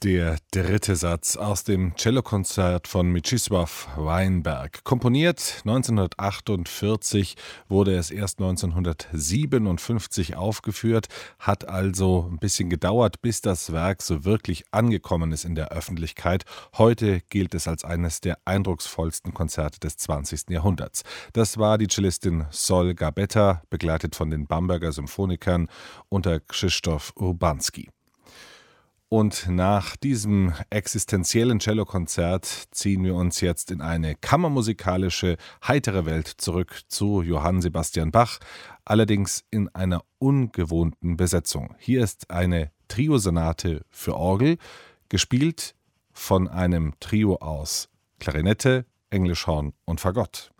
Der dritte Satz aus dem Cellokonzert von Mieczysław Weinberg. Komponiert 1948, wurde es erst 1957 aufgeführt, hat also ein bisschen gedauert, bis das Werk so wirklich angekommen ist in der Öffentlichkeit. Heute gilt es als eines der eindrucksvollsten Konzerte des 20. Jahrhunderts. Das war die Cellistin Sol Gabetta, begleitet von den Bamberger Symphonikern unter Krzysztof Urbanski. Und nach diesem existenziellen Cellokonzert ziehen wir uns jetzt in eine kammermusikalische, heitere Welt zurück zu Johann Sebastian Bach, allerdings in einer ungewohnten Besetzung. Hier ist eine Triosonate für Orgel, gespielt von einem Trio aus Klarinette, Englischhorn und Fagott.